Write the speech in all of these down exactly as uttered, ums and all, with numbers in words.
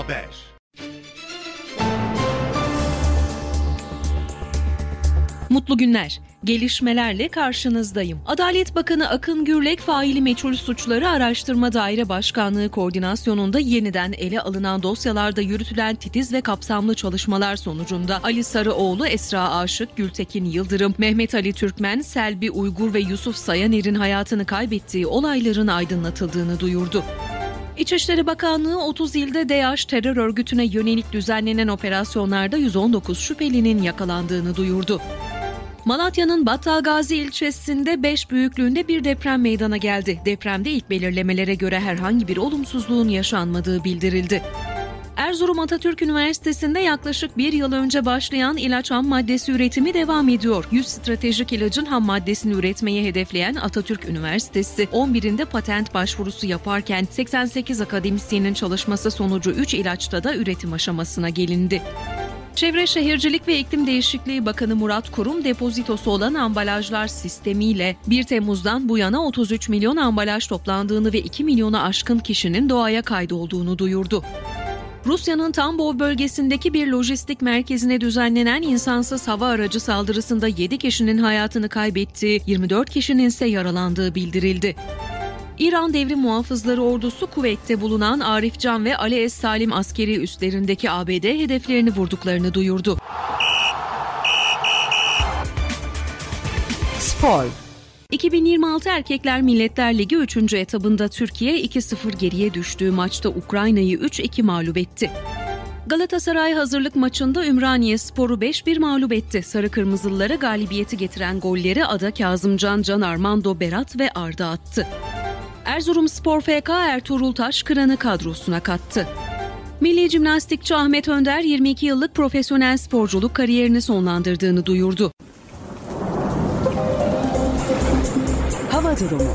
Haber. Mutlu günler. Gelişmelerle karşınızdayım. Adalet Bakanı Akın Gürlek, faili meçhul suçları araştırma daire başkanlığı koordinasyonunda yeniden ele alınan dosyalarda yürütülen titiz ve kapsamlı çalışmalar sonucunda Ali Sarıoğlu, Esra Aşık, Gültekin Yıldırım, Mehmet Ali Türkmen, Selbi Uygur ve Yusuf Sayaner'in hayatını kaybettiği olayların aydınlatıldığını duyurdu. İçişleri Bakanlığı otuz ilde DAEŞ terör örgütüne yönelik düzenlenen operasyonlarda yüz on dokuz şüphelinin yakalandığını duyurdu. Malatya'nın Battalgazi ilçesinde beş büyüklüğünde bir deprem meydana geldi. Depremde ilk belirlemelere göre herhangi bir olumsuzluğun yaşanmadığı bildirildi. Erzurum Atatürk Üniversitesi'nde yaklaşık bir yıl önce başlayan ilaç ham maddesi üretimi devam ediyor. yüz stratejik ilacın ham maddesini üretmeyi hedefleyen Atatürk Üniversitesi on birinde patent başvurusu yaparken seksen sekiz akademisyenin çalışması sonucu üç ilaçta da üretim aşamasına gelindi. Çevre Şehircilik ve İklim Değişikliği Bakanı Murat Kurum, depozitosu olan ambalajlar sistemiyle bir Temmuz'dan bu yana otuz üç milyon ambalaj toplandığını ve iki milyona aşkın kişinin doğaya kaydolduğunu duyurdu. Rusya'nın Tambov bölgesindeki bir lojistik merkezine düzenlenen insansız hava aracı saldırısında yedi kişinin hayatını kaybettiği, yirmi dört kişinin ise yaralandığı bildirildi. İran Devrim Muhafızları Ordusu, Kuveyt'te bulunan Arif Can ve Ali Es Salim askeri üslerindeki A B D hedeflerini vurduklarını duyurdu. Spor. iki bin yirmi altı Erkekler Milletler Ligi üçüncü etabında Türkiye iki sıfır geriye düştüğü maçta Ukrayna'yı üç iki mağlup etti. Galatasaray hazırlık maçında Ümraniyespor'u beş bir mağlup etti. Sarı Kırmızılılara galibiyeti getiren golleri Ada Kazımcan, Can Armando Berat ve Arda attı. Erzurumspor F K Ertuğrul Taşkıran'ı kadrosuna kattı. Milli jimnastikçi Ahmet Önder, yirmi iki yıllık profesyonel sporculuk kariyerini sonlandırdığını duyurdu. Hava durumu.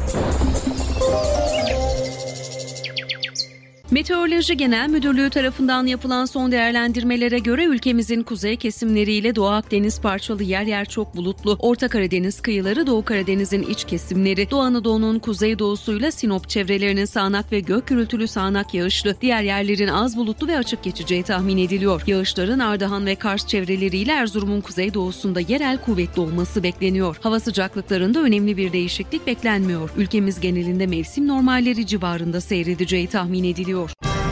Meteoroloji Genel Müdürlüğü tarafından yapılan son değerlendirmelere göre ülkemizin kuzey kesimleriyle Doğu Akdeniz parçalı yer yer çok bulutlu, Orta Karadeniz kıyıları, Doğu Karadeniz'in iç kesimleri, Doğu Anadolu'nun kuzeydoğusuyla Sinop çevrelerinin sağanak ve gök gürültülü sağanak yağışlı, diğer yerlerin az bulutlu ve açık geçeceği tahmin ediliyor. Yağışların Ardahan ve Kars çevreleriyle Erzurum'un kuzeydoğusunda yerel kuvvetli olması bekleniyor. Hava sıcaklıklarında önemli bir değişiklik beklenmiyor. Ülkemiz genelinde mevsim normalleri civarında seyredeceği tahmin ediliyor.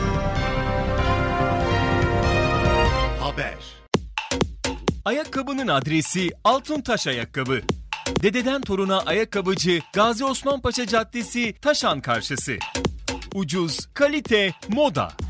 Haber. Ayakkabının adresi Altıntaş Ayakkabı. Dededen toruna ayakkabıcı Gazi Osman Paşa Caddesi, Taşan karşısı. Ucuz, kalite, moda.